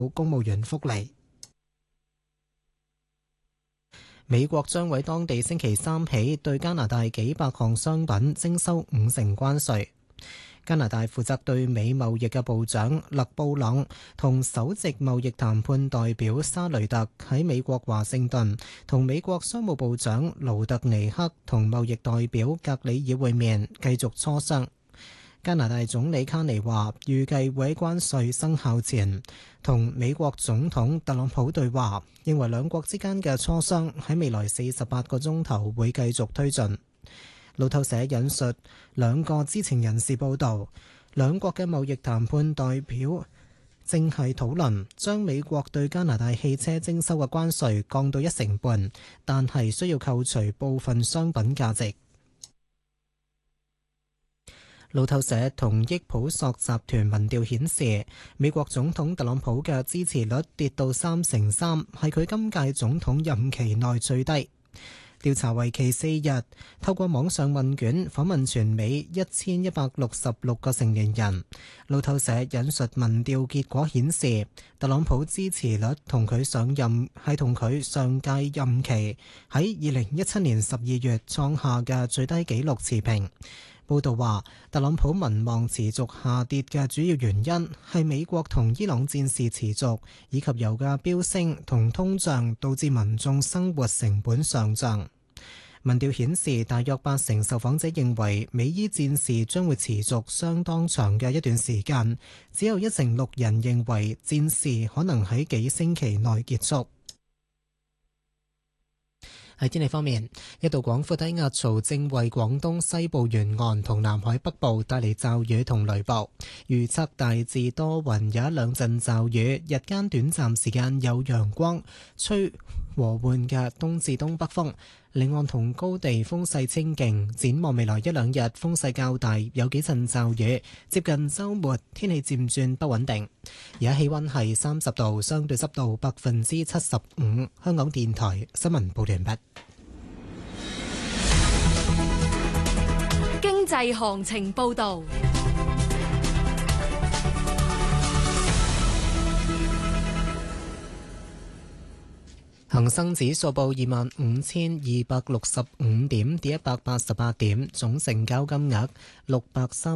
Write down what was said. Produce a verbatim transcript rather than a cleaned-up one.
公務員福利。美國將喺當地星期三起對加拿大幾百項商品徵收五成關稅。加拿大負責對美貿易嘅部長勒布朗同首席貿易談判代表沙雷特喺美國華盛頓同美國商務部長盧特尼克同貿易代表格里爾會面，繼續磋商。加拿大總理卡尼話預計會喺關稅生效前同美國總統特朗普對話，認為兩國之間嘅磋商喺未來四十八個鐘頭會繼續推進。路透社引述兩個知情人士報道，兩國嘅貿易談判代表正係討論將美國對加拿大汽車徵收嘅關稅降到一成半，但係需要扣除部分商品價值。路透社同益普索集團民調顯示，美國總統特朗普嘅支持率跌到三成三，係佢今屆總統任期內最低。調查為期四日，透過網上問卷訪問全美一千一百六十六個成年人。路透社引述民調結果顯示，特朗普支持率同佢上任係同佢上屆任期喺二零一七年十二月創下嘅最低紀錄持平。報道話，特朗普民望持續下跌嘅主要原因係美國同伊朗戰事持續，以及油價飆升同通脹導致民眾生活成本上漲。民調顯示，大約八成受訪者認為美伊戰事將會持續相當長嘅一段時間，只有一成六人認為戰事可能喺幾星期內結束。喺天氣方面，一道廣闊低壓槽正為廣東西部沿岸同南海北部帶嚟驟雨同雷暴，預測大致多雲，有一兩陣驟雨，日間短暫時間有陽光，吹和緩嘅東至東北風，離岸同高地風勢清勁。展望未來一兩日風勢較大，有幾陣驟雨，接近週末天氣漸轉不穩定。而家氣溫係三十度，相對濕度百分之七十五。香港電台新聞報完畢。 經濟行情報道。 恒生指數報二萬五千二百六十五點，跌一百八十八點，總成交金額六百三。